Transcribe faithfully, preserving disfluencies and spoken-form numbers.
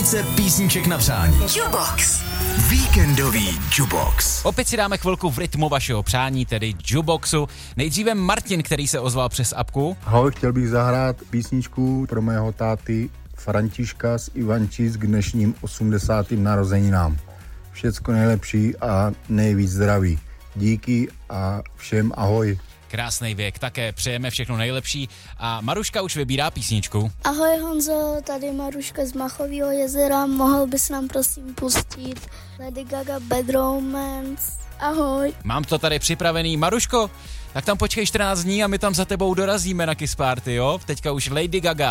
Tisíce písniček na přání. Jukebox. Víkendový Jukebox. Opět si dáme chvilku v rytmu vašeho přání, tedy Jukeboxu. Nejdříve Martin, který se ozval přes apku. Ahoj, chtěl bych zahrát písničku pro mého táty Františka z Ivančic k dnešním osmdesátým narozeninám. Všecko nejlepší a nejvíc zdraví. Díky a všem ahoj. Krásný věk, také přejeme všechno nejlepší a Maruška už vybírá písničku. Ahoj Honzo, tady Maruška z Machového jezera, mohl bys nám prosím pustit Lady Gaga Bad Romance. Ahoj. Mám to tady připravený. Maruško, tak tam počkej čtrnáct dní a my tam za tebou dorazíme na Kiss Party, jo? Teďka už Lady Gaga